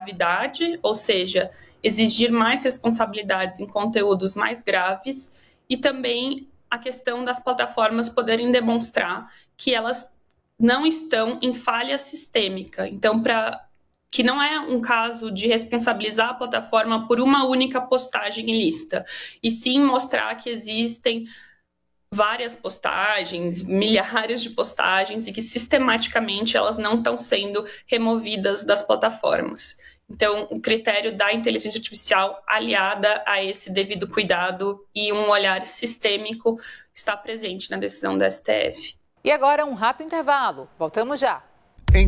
gravidade, ou seja, exigir mais responsabilidades em conteúdos mais graves, e também a questão das plataformas poderem demonstrar que elas não estão em falha sistêmica. Então, que não é um caso de responsabilizar a plataforma por uma única postagem ilícita, e sim mostrar que existem várias postagens, milhares de postagens, e que sistematicamente elas não estão sendo removidas das plataformas. Então, o critério da inteligência artificial aliada a esse devido cuidado e um olhar sistêmico está presente na decisão da STF. E agora um rápido intervalo. Voltamos já. Em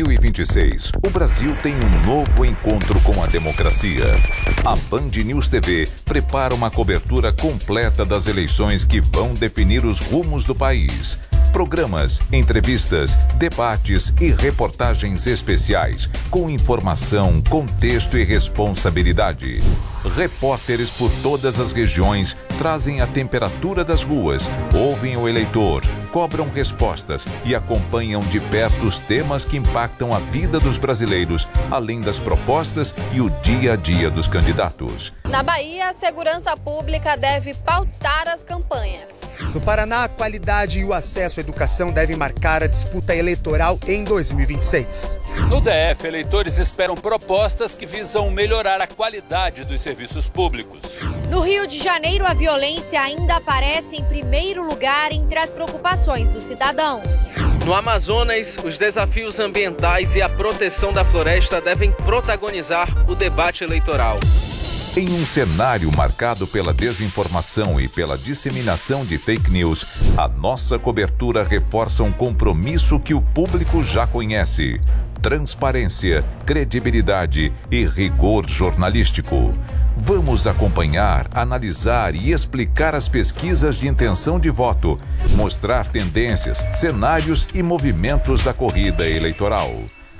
2026, o Brasil tem um novo encontro com a democracia. A Band News TV prepara uma cobertura completa das eleições que vão definir os rumos do país. Programas, entrevistas, debates e reportagens especiais com informação, contexto e responsabilidade. Repórteres por todas as regiões trazem a temperatura das ruas, ouvem o eleitor, cobram respostas e acompanham de perto os temas que impactam a vida dos brasileiros, além das propostas e o dia a dia dos candidatos. Na Bahia, a segurança pública deve pautar as campanhas. No Paraná, a qualidade e o acesso à educação devem marcar a disputa eleitoral em 2026. No DF, eleitores esperam propostas que visam melhorar a qualidade dos serviços públicos. No Rio de Janeiro, a violência ainda aparece em primeiro lugar entre as preocupações dos cidadãos. No Amazonas, os desafios ambientais e a proteção da floresta devem protagonizar o debate eleitoral. Em um cenário marcado pela desinformação e pela disseminação de fake news, a nossa cobertura reforça um compromisso que o público já conhece: transparência, credibilidade e rigor jornalístico. Vamos acompanhar, analisar e explicar as pesquisas de intenção de voto, mostrar tendências, cenários e movimentos da corrida eleitoral.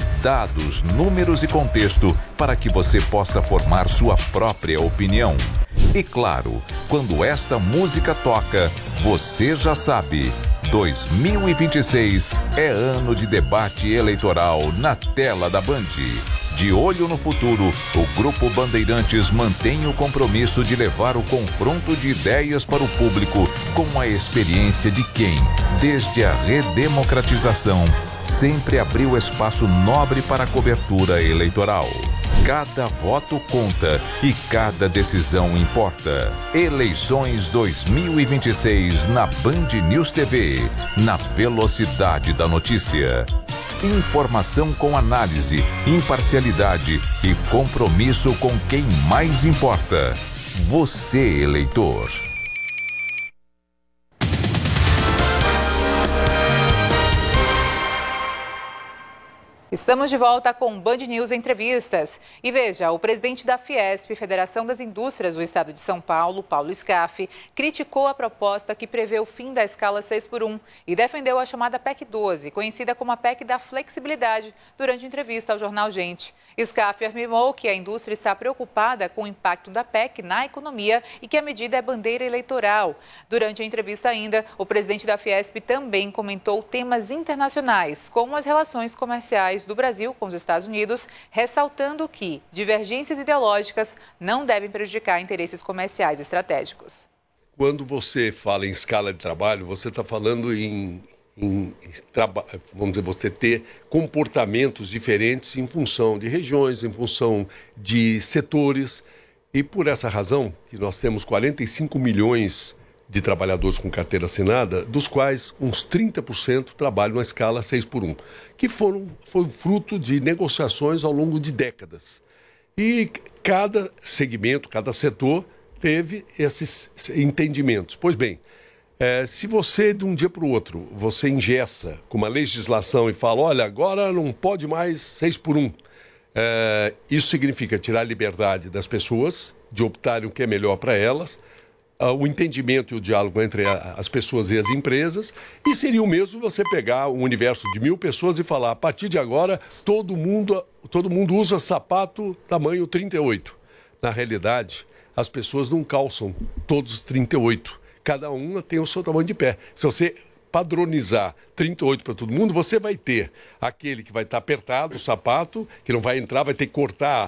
Dados, números e contexto para que você possa formar sua própria opinião. E claro, quando esta música toca, você já sabe, 2026 é ano de debate eleitoral na tela da Band. De olho no futuro, o Grupo Bandeirantes mantém o compromisso de levar o confronto de ideias para o público com a experiência de quem, desde a redemocratização, sempre abriu espaço nobre para a cobertura eleitoral. Cada voto conta e cada decisão importa. Eleições 2026 na Band News TV, na velocidade da notícia. Informação com análise, imparcialidade e compromisso com quem mais importa. Você, eleitor. Estamos de volta com Band News Entrevistas. E veja, o presidente da Fiesp, Federação das Indústrias do Estado de São Paulo, Paulo Scaff, criticou a proposta que prevê o fim da escala 6x1 e defendeu a chamada PEC 12, conhecida como a PEC da flexibilidade, durante entrevista ao jornal Gente. Scaff afirmou que a indústria está preocupada com o impacto da PEC na economia e que a medida é bandeira eleitoral. Durante a entrevista ainda, o presidente da Fiesp também comentou temas internacionais, como as relações comerciais do Brasil com os Estados Unidos, ressaltando que divergências ideológicas não devem prejudicar interesses comerciais estratégicos. Quando você fala em escala de trabalho, você está falando vamos dizer, você ter comportamentos diferentes em função de regiões, em função de setores. E por essa razão, que nós temos 45 milhões de trabalhadores com carteira assinada, dos quais uns 30% trabalham na escala 6x1, que foi fruto de negociações ao longo de décadas. E cada segmento, cada setor teve esses entendimentos. Pois bem, se você de um dia para o outro, você engessa com uma legislação e fala, olha, agora não pode mais 6x1, isso significa tirar a liberdade das pessoas de optarem o que é melhor para elas, o entendimento e o diálogo entre as pessoas e as empresas, e seria o mesmo você pegar um universo de 1.000 pessoas e falar, a partir de agora, todo mundo usa sapato tamanho 38. Na realidade, as pessoas não calçam todos os 38. Cada uma tem o seu tamanho de pé. Se você padronizar 38 para todo mundo, você vai ter aquele que vai estar apertado, o sapato, que não vai entrar, vai ter que cortar